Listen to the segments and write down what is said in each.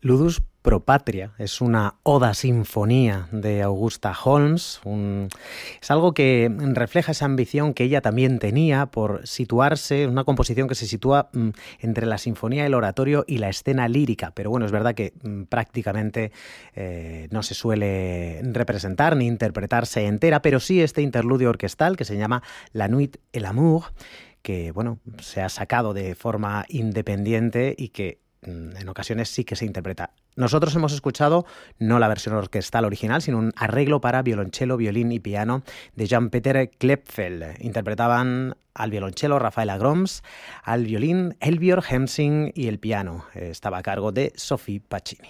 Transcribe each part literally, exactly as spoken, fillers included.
Ludus Pro Patria es una oda sinfonía de Augusta Holmes. Un, es algo que refleja esa ambición que ella también tenía por situarse, una composición que se sitúa mm, entre la sinfonía, el oratorio y la escena lírica. Pero bueno, es verdad que mm, prácticamente eh, no se suele representar ni interpretarse entera, pero sí este interludio orquestal que se llama La Nuit et l'amour, que bueno, se ha sacado de forma independiente y que en ocasiones sí que se interpreta. Nosotros hemos escuchado no la versión orquestal original, sino un arreglo para violonchelo, violín y piano de Jan-Peter Klepfel. Interpretaban al violonchelo Rafael Agroms, al violín Elbjörg Hemsing y el piano estaba a cargo de Sophie Pacini.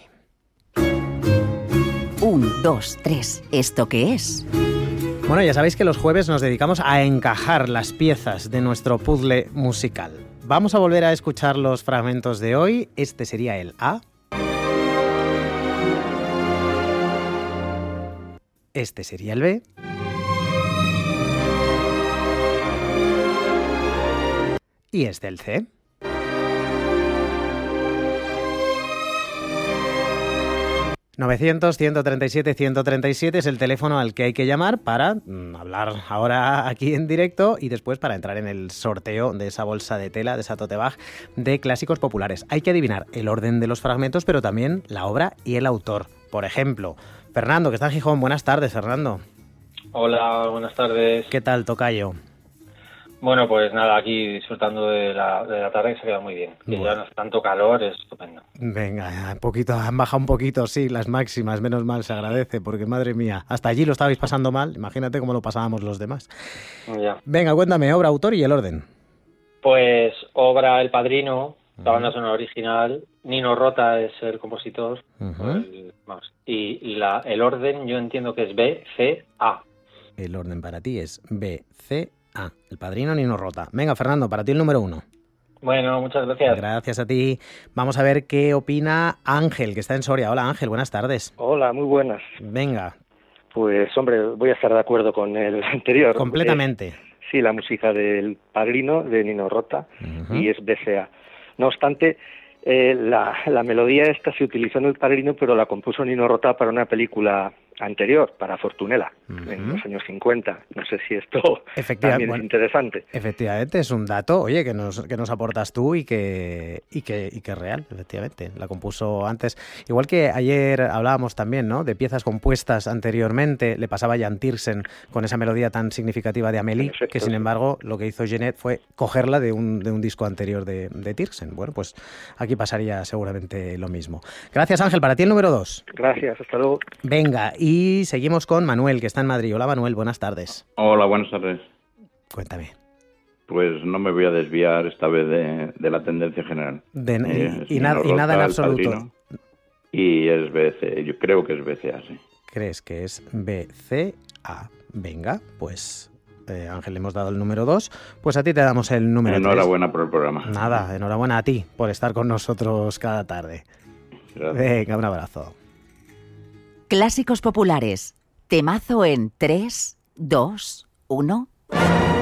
Un, dos, tres. ¿Esto qué es? Bueno, ya sabéis que los jueves nos dedicamos a encajar las piezas de nuestro puzzle musical. Vamos a volver a escuchar los fragmentos de hoy. Este sería el A. Este sería el B. Y este el C. novecientos, ciento treinta y siete, ciento treinta y siete es el teléfono al que hay que llamar para mm, hablar ahora aquí en directo y después para entrar en el sorteo de esa bolsa de tela, de esa tote bag de clásicos populares. Hay que adivinar el orden de los fragmentos, pero también la obra y el autor. Por ejemplo, Fernando, que está en Gijón. Buenas tardes, Fernando. Hola, buenas tardes. ¿Qué tal, tocayo? Bueno, pues nada, aquí disfrutando de la, de la tarde, que se queda muy bien. Que bueno, ya no es tanto calor, es estupendo. Venga, un poquito, han bajado un poquito, sí, las máximas, menos mal, se agradece, porque madre mía, hasta allí lo estabais pasando mal, imagínate cómo lo pasábamos los demás. Ya. Venga, cuéntame, obra, autor y el orden. Pues obra El Padrino, la banda sonora original, Nino Rota es el compositor, uh-huh. el, vamos, y la, el orden yo entiendo que es B, C, A. El orden para ti es B, C, A. Ah, El Padrino, Nino Rota. Venga, Fernando, para ti el número uno. Bueno, muchas gracias. Gracias a ti. Vamos a ver qué opina Ángel, que está en Soria. Hola, Ángel, buenas tardes. Hola, muy buenas. Venga. Pues, hombre, voy a estar de acuerdo con el anterior. Completamente. Eh, sí, la música del Padrino, de Nino Rota, uh-huh. y es B C A. No obstante, eh, la, la melodía esta se utilizó en El Padrino, pero la compuso Nino Rota para una película anterior, para Fortunella, uh-huh. en los años cincuenta. No sé si esto también bueno, es interesante. Efectivamente, es un dato, oye, que nos, que nos aportas tú y que, y que y que es real, efectivamente. La compuso antes. Igual que ayer hablábamos también, ¿no?, de piezas compuestas anteriormente, le pasaba a Jan Tiersen con esa melodía tan significativa de Amélie, efecto, que sin sí. embargo lo que hizo Genet fue cogerla de un, de un disco anterior de, de Tiersen. Bueno, pues aquí pasaría seguramente lo mismo. Gracias, Ángel. Para ti el número dos. Gracias, hasta luego. Venga, y seguimos con Manuel, que está en Madrid. Hola, Manuel, buenas tardes. Hola, buenas tardes. Cuéntame. Pues no me voy a desviar esta vez de, de la tendencia general. De, eh, y, y, na- y nada en absoluto. Padrino, y es B C, yo creo que es B C A, sí. ¿Crees que es B C A? Venga, pues eh, Ángel, le hemos dado el número dos. Pues a ti te damos el número tres. Enhorabuena por el programa. Nada, enhorabuena a ti por estar con nosotros cada tarde. Gracias. Venga, un abrazo. Clásicos populares. Temazo en tres, dos, uno.